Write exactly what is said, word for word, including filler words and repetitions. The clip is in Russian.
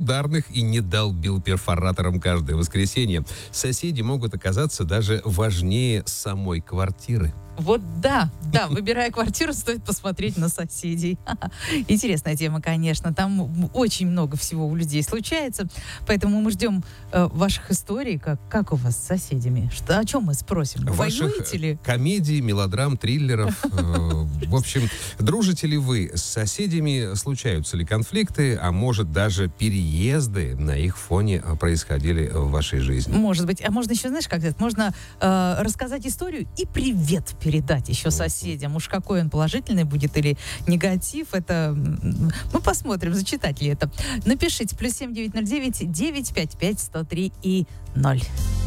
ударных и не долбил перфоратором каждое воскресенье. Соседи могут оказаться даже важнее самой квартиры. Вот да, да, выбирая квартиру, стоит посмотреть на соседей. Интересная тема, конечно. Там очень много всего у людей случается. Поэтому мы ждем э, ваших историй. Как, как у вас с соседями? Что, о чем мы спросим? Ваших Воюете ли? комедий, мелодрам, триллеров. В общем, дружите ли вы с соседями? Случаются ли конфликты? А может, даже переезды на их фоне происходили в вашей жизни? Может быть. А можно еще, знаешь, как это? Можно э, рассказать историю и привет передать еще соседям. Уж какой он положительный будет или негатив, это мы посмотрим, зачитать ли это. Напишите плюс семь девять ноль девять девять пять пять сто три и ноль.